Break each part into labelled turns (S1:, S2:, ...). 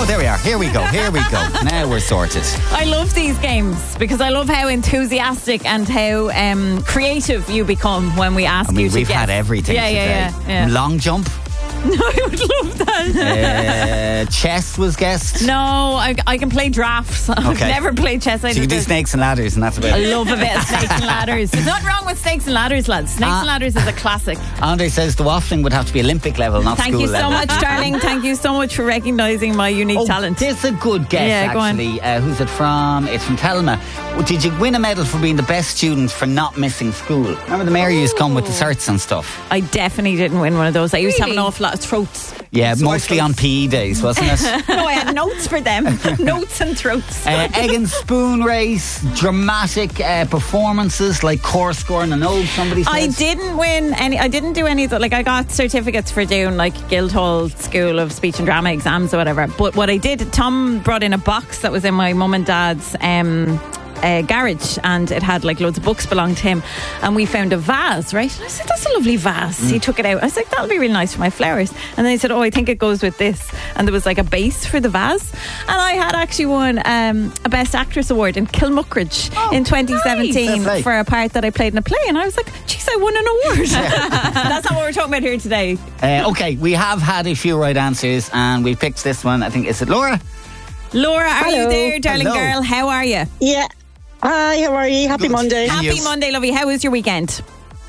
S1: Oh, there we are. Here we go. Now we're sorted.
S2: I love these games because I love how enthusiastic and how creative you become when we ask you to
S1: We've
S2: guess.
S1: had everything today.
S2: Yeah.
S1: Long jump.
S2: No, I would love that.
S1: Chess was guessed.
S2: No, I can play drafts. I've never played chess.
S1: So you can do snakes and ladders, and that's about it.
S2: I love a bit of snakes and ladders. There's nothing wrong with snakes and ladders, lads. Snakes and ladders is a classic.
S1: Andre says the waffling would have to be Olympic level, not
S2: Thank
S1: school
S2: you so
S1: level.
S2: much, darling. Thank you so much for recognising my unique talent.
S1: This is a good guess, actually. Who's it from? It's from Telma. Did you win a medal for being the best student for not missing school? Remember the mayor used to come with the certs and stuff?
S2: I definitely didn't win one of those. I used to have an awful lot of throats.
S1: Yeah, mostly on PE days, wasn't it?
S2: No, I had notes for them. Notes and throats.
S1: Egg and spoon race, dramatic performances like core scoring an old, somebody says.
S2: I didn't win any. I didn't do any of that. Like, I got certificates for doing like Guildhall School of Speech and Drama exams or whatever. But what I did, Tom brought in a box that was in my mum and dad's garage, and it had like loads of books belonging to him, and we found a vase, right? And I said, that's a lovely vase. He took it out. I was like, that'll be really nice for my flowers. And then he said, oh, I think it goes with this. And there was like a base for the vase, and I had actually won a Best Actress award in Kilmuckridge in 2017 for a part that I played in a play, and I was like, geez, I won an award. That's not what we're talking about here today.
S1: Okay, we have had a few right answers, and we picked this one. I think, is it Laura?
S2: Laura, are you there, darling girl? How are you?
S3: Yeah. Hi, how are you? Happy Monday.
S2: Happy Monday, lovey. How was your weekend?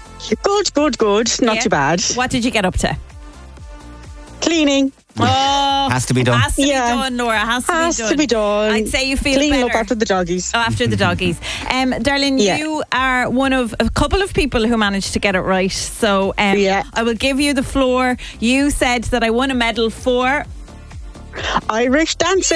S3: Good. Not too bad.
S2: What did you get up to?
S3: Cleaning.
S1: Oh, has to be done.
S2: Has to be done, Laura. Has
S3: to be done.
S2: I'd say you feel
S3: cleaning
S2: better.
S3: up after the doggies.
S2: Oh, after the doggies. Darling, you are one of a couple of people who managed to get it right. So I will give you the floor. You said that I won a medal for
S3: Irish dancing.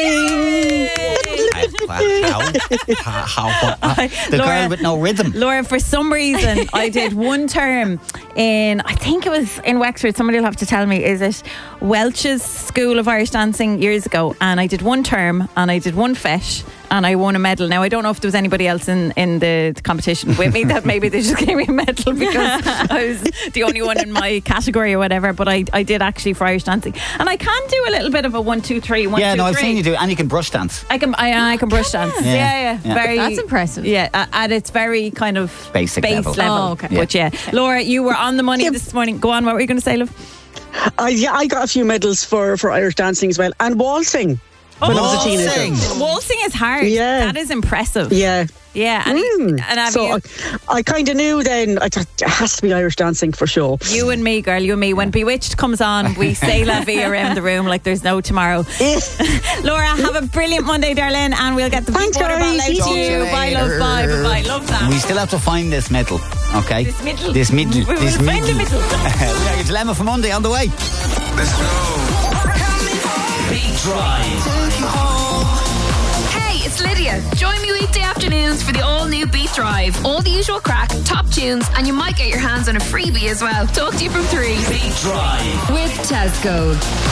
S1: The girl with no rhythm.
S2: Laura, for some reason, I did one term in, I think it was in Wexford. Somebody will have to tell me, is it Welch's School of Irish Dancing years ago? And I did one term and I did one fesh and I won a medal. Now, I don't know if there was anybody else in the competition with me that maybe they just gave me a medal because I was the only one in my category or whatever, but I did actually for Irish dancing. And I can do a little bit of a 1, 2, 3, 1, 2, 3.
S1: I've seen you do it, and you can brush dance.
S2: I can brush dance. Yeah. Very,
S4: that's impressive.
S2: Yeah, at its very kind of
S1: basic level.
S2: Oh, okay. But Laura, you were on the money this morning. Go on, what were you going to say, love?
S3: I got a few medals for Irish dancing as well, and waltzing. When I was a teenager.
S2: Waltzing is hard. Yeah. That is impressive.
S3: Yeah.
S2: Yeah.
S3: I kind of knew then, I thought it has to be Irish dancing for sure.
S2: You and me, girl, you and me. When Bewitched comes on, we say la vie around the room like there's no tomorrow. Laura, have a brilliant Monday, darling, and we'll get the big water bottle out to you. Bye, love, bye. Love that.
S1: We still have to find this medal, okay?
S2: This middle.
S1: We'll
S2: find the middle.
S1: We got your dilemma for Monday on the way.
S5: Let's go.
S6: Beat Drive. Hey, it's Lydia. Join me weekday afternoons for the all-new Beat Drive. All the usual crack, top tunes, and you might get your hands on a freebie as well. Talk to you from 3. Beat
S7: Drive with Tesco.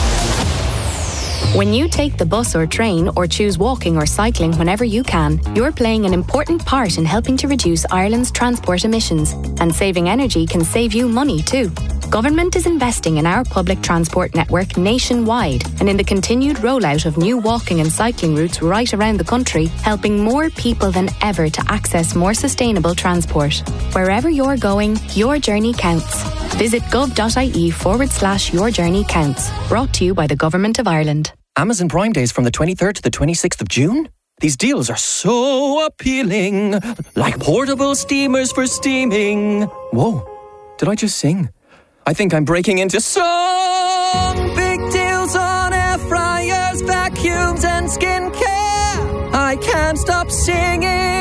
S7: When you take the bus or train or choose walking or cycling whenever you can, you're playing an important part in helping to reduce Ireland's transport emissions. And saving energy can save you money too. Government is investing in our public transport network nationwide and in the continued rollout of new walking and cycling routes right around the country, helping more people than ever to access more sustainable transport. Wherever you're going, your journey counts. Visit gov.ie/your journey counts. Brought to you by the Government of Ireland.
S8: Amazon Prime Days from the 23rd to the 26th of June? These deals are so appealing. Like portable steamers for steaming. Whoa, did I just sing? I think I'm breaking into song. Big deals on air fryers, vacuums and skincare. I can't stop singing.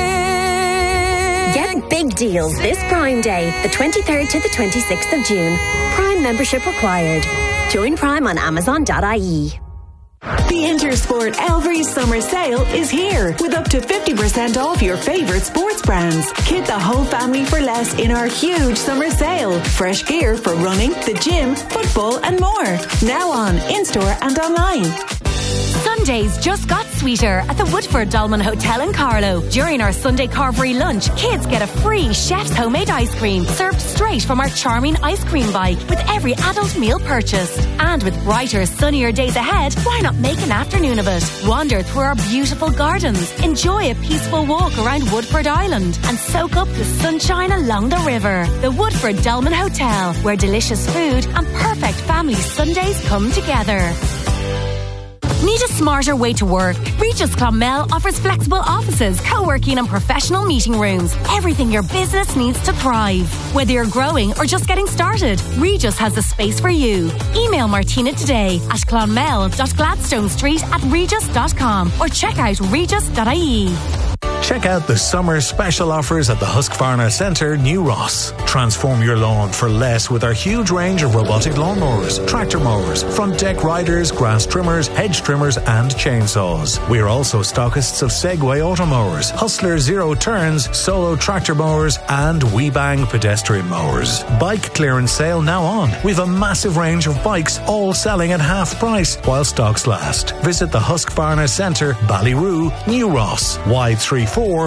S9: Get big deals this Prime Day, the 23rd to the 26th of June. Prime membership required. Join Prime on Amazon.ie.
S10: The Intersport Elvery Summer Sale is here with up to 50% off your favourite sports brands. Kit the whole family for less in our huge summer sale. Fresh gear for running, the gym, football and more. Now on, in-store and online.
S9: Sundays just got sweeter at the Woodford Dolman Hotel in Carlow. During our Sunday carvery lunch, kids get a free chef's homemade ice cream served straight from our charming ice cream bike with every adult meal purchased. And with brighter, sunnier days ahead, why not make an afternoon of it? Wander through our beautiful gardens, enjoy a peaceful walk around Woodford Island, and soak up the sunshine along the river. The Woodford Dolman Hotel, where delicious food and perfect family Sundays come together. Need a smarter way to work? Regis Clonmel offers flexible offices, co-working and professional meeting rooms. Everything your business needs to thrive. Whether you're growing or just getting started, Regis has the space for you. Email Martina today at clonmel.gladstonestreet@regis.com or check out regis.ie.
S4: Check out the summer special offers at the Husqvarna Centre, New Ross. Transform your lawn for less with our huge range of robotic lawnmowers, tractor mowers, front deck riders, grass trimmers, hedge trimmers and chainsaws. We're also stockists of Segway automowers, Hustler Zero Turns, Solo tractor mowers and WeBang pedestrian mowers. Bike clearance sale now on. We've a massive range of bikes all selling at half price while stocks last. Visit the Husqvarna Centre, Ballyroo, New Ross, Y34